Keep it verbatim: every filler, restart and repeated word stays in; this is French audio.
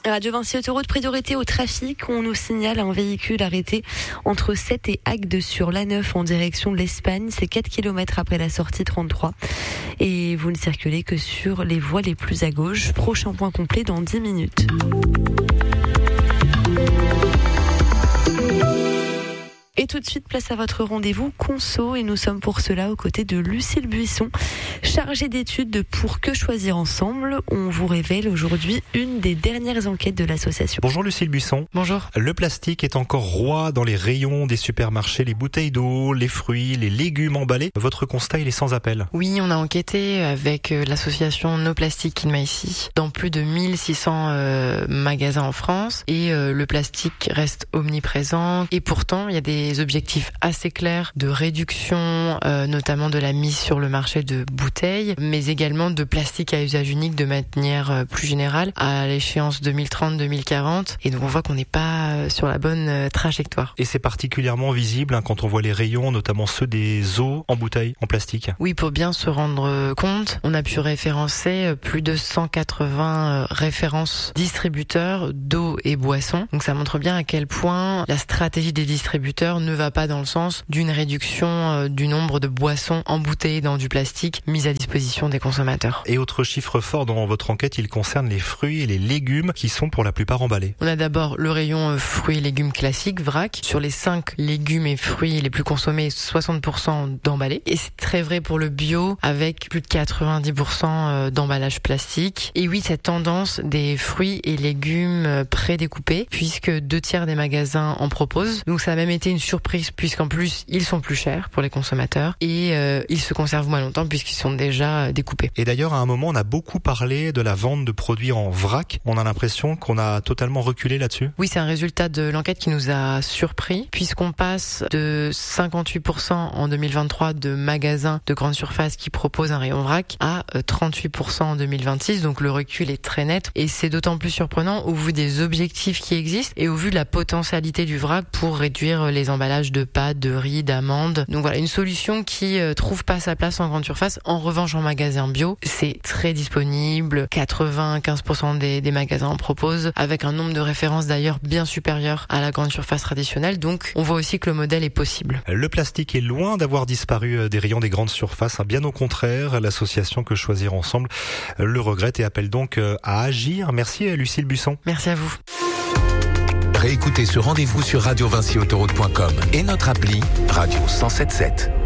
Radio Vinci Autoroute, priorité au trafic. On nous signale un véhicule arrêté entre Sète et Agde sur l'A neuf en direction de l'Espagne. C'est quatre kilomètres après la sortie trente-trois. Et vous ne circulez que sur les voies les plus à gauche. Prochain point complet dans dix minutes. Et tout de suite, place à votre rendez-vous Conso. Et nous sommes pour cela aux côtés de Lucille Buisson, chargée d'études de Pour que choisir ensemble. On vous révèle aujourd'hui une des dernières enquêtes de l'association. Bonjour Lucille Buisson. Bonjour. Le plastique est encore roi dans les rayons des supermarchés, les bouteilles d'eau, les fruits, les légumes emballés. Votre constat, il est sans appel. Oui, on a enquêté avec l'association No Plastic in My City dans plus de mille six cents euh, magasins en France. Et euh, le plastique reste omniprésent. Et pourtant, il y a des objectifs assez clairs de réduction, euh, notamment de la mise sur le marché de bouteilles, mais également de plastique à usage unique de manière euh, plus générale à l'échéance deux mille trente deux mille quarante. Et donc on voit qu'on n'est pas euh, sur la bonne euh, trajectoire. Et c'est particulièrement visible hein, quand on voit les rayons, notamment ceux des eaux en bouteille, en plastique. Oui, pour bien se rendre compte, on a pu référencer plus de cent quatre-vingts références distributeurs d'eau et boissons. Donc ça montre bien à quel point la stratégie des distributeurs ne va pas dans le sens d'une réduction du nombre de boissons embouteillées dans du plastique mises à disposition des consommateurs. Et autre chiffre fort dans votre enquête, il concerne les fruits et les légumes qui sont pour la plupart emballés. On a d'abord le rayon fruits et légumes classiques, vrac. Sur les cinq légumes et fruits les plus consommés, soixante pour cent d'emballés. Et c'est très vrai pour le bio, avec plus de quatre-vingt-dix pour cent d'emballage plastique. Et oui, cette tendance des fruits et légumes prédécoupés, puisque deux tiers des magasins en proposent. Donc ça a même été une surprise puisqu'en plus ils sont plus chers pour les consommateurs et euh, ils se conservent moins longtemps puisqu'ils sont déjà découpés. Et d'ailleurs à un moment on a beaucoup parlé de la vente de produits en vrac. On a l'impression qu'on a totalement reculé là-dessus. Oui, c'est un résultat de l'enquête qui nous a surpris puisqu'on passe de cinquante-huit pour cent en deux mille vingt-trois de magasins de grande surface qui proposent un rayon vrac à trente-huit pour cent en deux mille vingt-six. Donc le recul est très net et c'est d'autant plus surprenant au vu des objectifs qui existent et au vu de la potentialité du vrac pour réduire les emballages de pâtes, de riz, d'amandes. Donc voilà, une solution qui euh, trouve pas sa place en grande surface. En revanche, en magasin bio, c'est très disponible. quatre-vingt-quinze pour cent des, des magasins en proposent, avec un nombre de références d'ailleurs bien supérieur à la grande surface traditionnelle. Donc on voit aussi que le modèle est possible. Le plastique est loin d'avoir disparu des rayons des grandes surfaces. Bien au contraire, l'association Que Choisir Ensemble le regrette et appelle donc à agir. Merci Lucille Buisson. Merci à vous. Réécoutez ce rendez-vous sur radio vinci autoroute point com et notre appli Radio cent soixante-dix-sept.